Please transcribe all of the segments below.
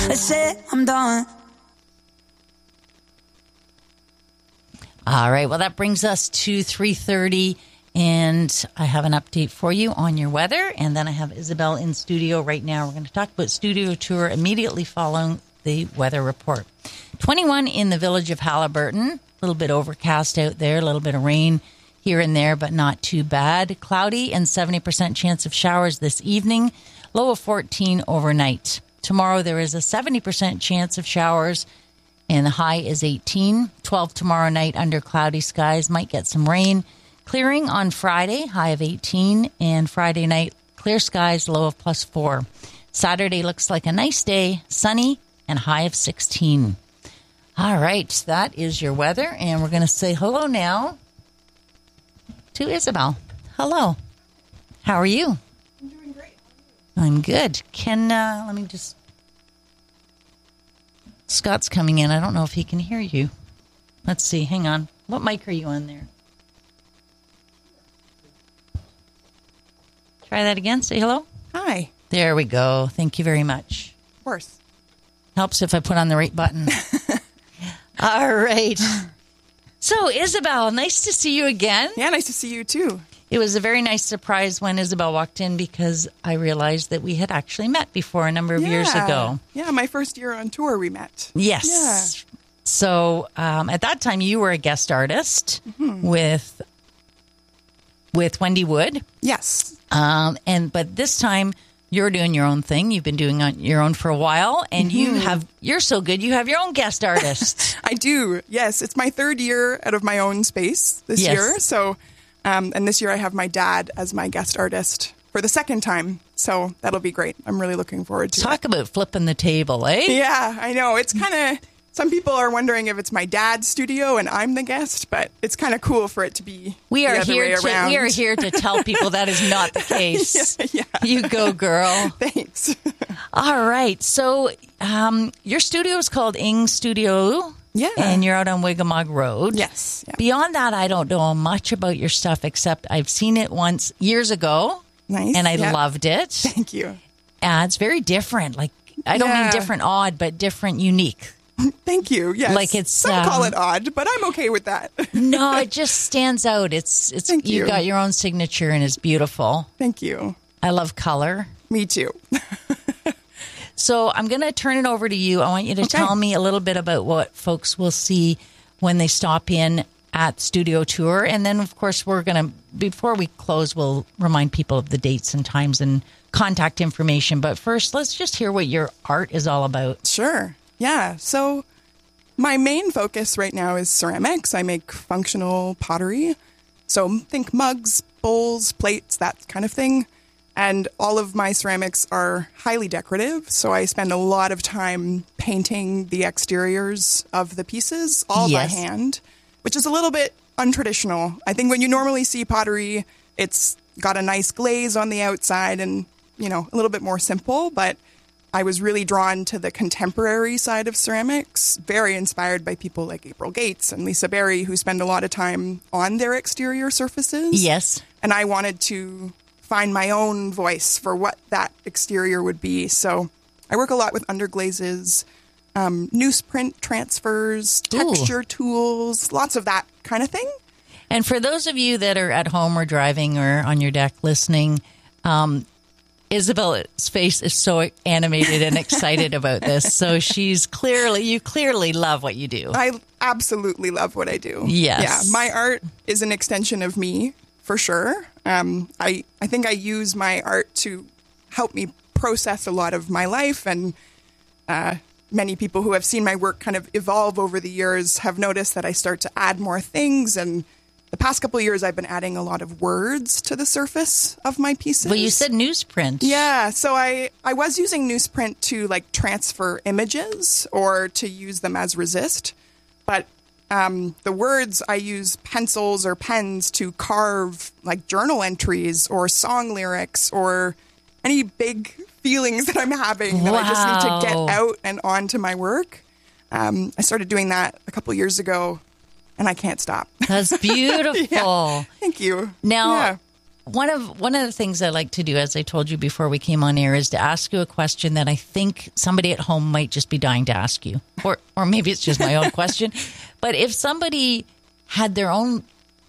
I say I'm done. All right. Well, that brings us to 3:30, and I have an update for you on your weather. And then I have Isabel in studio right now. We're going to talk about studio tour immediately following the weather report. 21 in the village of Haliburton. A little bit overcast out there, a little bit of rain here and there, but not too bad. Cloudy and 70% chance of showers this evening. Low of 14 overnight. Tomorrow there is a 70% chance of showers, and the high is 18. 12 tomorrow night under cloudy skies. Might get some rain. Clearing on Friday, high of 18. And Friday night, clear skies, low of +4. Saturday looks like a nice day, sunny, and high of 16. All right, that is your weather. And we're going to say hello now to Isabel. Hello. How are you? I'm doing great. I'm good. Let me just... Scott's coming in. I don't know if he can hear you. Let's see. Hang on. What mic are you on there? Try that again. Say hello. Hi. There we go. Thank you very much. Of course. Helps if I put on the right button. All right. So, Isabel, nice to see you again. Yeah, nice to see you too. It was a very nice surprise when Isabel walked in because I realized that we had actually met before a number of years ago. Yeah, my first year on tour we met. Yes. Yeah. So at that time you were a guest artist with Wendy Wood. Yes. But this time you're doing your own thing. You've been doing on your own for a while, and you're so good. You have your own guest artist. I do. Yes, it's my third year out of my own space this year. So, and this year I have my dad as my guest artist for the second time. So that'll be great. I'm really looking forward to it. Talk about flipping the table, eh? Yeah, I know. It's kind of, some people are wondering if it's my dad's studio and I'm the guest, but it's kind of cool for it to be the other way around. We are here to tell people that is not the case. Yeah. You go, girl. Thanks. All right. So your studio is called Ing Studio. Yeah. And you're out on Wigamog Road. Yes. Yeah. Beyond that, I don't know much about your stuff, except I've seen it once years ago. Nice. And I loved it. Thank you. It's very different. Like, I don't mean different odd, but different unique. Thank you. Yes. Like it's some call it odd, but I'm okay with that. No, it just stands out. It's Thank you. You've got your own signature and it's beautiful. Thank you. I love color. Me too. So I'm going to turn it over to you. I want you to tell me a little bit about what folks will see when they stop in at Studio Tour. And then, of course, we're going to, before we close, we'll remind people of the dates and times and contact information. But first, let's just hear what your art is all about. Sure. Yeah. So my main focus right now is ceramics. I make functional pottery. So think mugs, bowls, plates, that kind of thing. And all of my ceramics are highly decorative. So I spend a lot of time painting the exteriors of the pieces, all by hand, which is a little bit untraditional. I think when you normally see pottery, it's got a nice glaze on the outside and, you know, a little bit more simple. But I was really drawn to the contemporary side of ceramics, very inspired by people like April Gates and Lisa Berry, who spend a lot of time on their exterior surfaces. Yes. And I wanted to find my own voice for what that exterior would be. So I work a lot with underglazes, newsprint transfers, texture tools, lots of that kind of thing. And for those of you that are at home or driving or on your deck listening, Isabel's face is so animated and excited about this. So you clearly love what you do. I absolutely love what I do. Yes. Yeah. My art is an extension of me, for sure. I think I use my art to help me process a lot of my life, and many people who have seen my work kind of evolve over the years have noticed that I start to add more things, and the past couple of years I've been adding a lot of words to the surface of my pieces. Well, you said newsprint. Yeah, so I was using newsprint to like transfer images or to use them as resist, but the words, I use pencils or pens to carve like journal entries or song lyrics or any big feelings that I'm having that I just need to get out and onto my work. I started doing that a couple years ago, and I can't stop. That's beautiful. Thank you. Now, one of the things I like to do, as I told you before we came on air, is to ask you a question that I think somebody at home might just be dying to ask you, or maybe it's just my own question. But if somebody had their own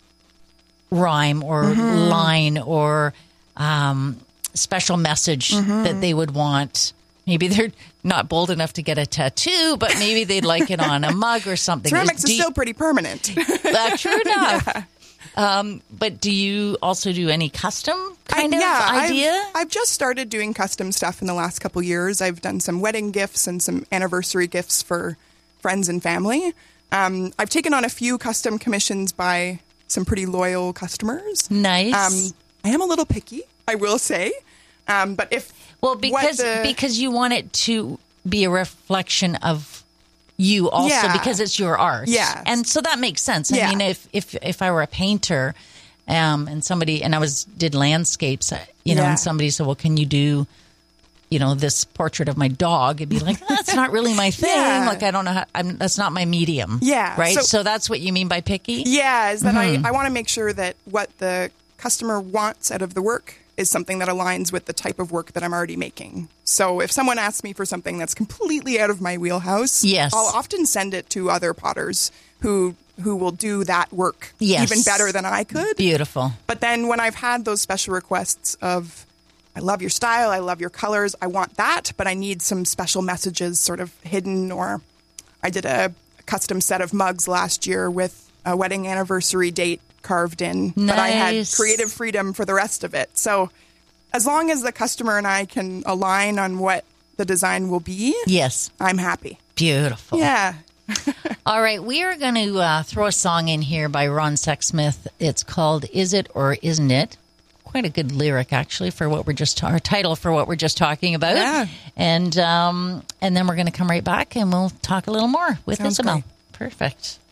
rhyme or line or special message that they would want, maybe they're not bold enough to get a tattoo, but maybe they'd like it on a mug or something. Ceramics is still pretty permanent. True enough. Yeah. But do you also do any custom kind of idea? I've just started doing custom stuff in the last couple years. I've done some wedding gifts and some anniversary gifts for friends and family. I've taken on a few custom commissions by some pretty loyal customers. Nice. I am a little picky, I will say. But because you want it to be a reflection of you also, because it's your art. Yeah. And so that makes sense. I mean, if I were a painter and somebody, and did landscapes, and somebody said, well, can you do, this portrait of my dog? It'd be like, that's not really my thing. Yeah. Like, I don't know that's not my medium. Yeah. Right. So that's what you mean by picky? Yeah. Is that I want to make sure that what the customer wants out of the work is something that aligns with the type of work that I'm already making. So if someone asks me for something that's completely out of my wheelhouse, I'll often send it to other potters who will do that work even better than I could. Beautiful. But then when I've had those special requests of, I love your style, I love your colors, I want that, but I need some special messages sort of hidden, or I did a custom set of mugs last year with a wedding anniversary date carved in, but I had creative freedom for the rest of it. So as long as the customer and I can align on what the design will be, I'm happy. Beautiful. Yeah. All right, we are going to throw a song in here by Ron Sexsmith. It's called "Is It or Isn't It?" Quite a good lyric, actually, for what we're just our title for what we're just talking about. Yeah. And then we're going to come right back and we'll talk a little more with Sounds Isabel. great. Perfect.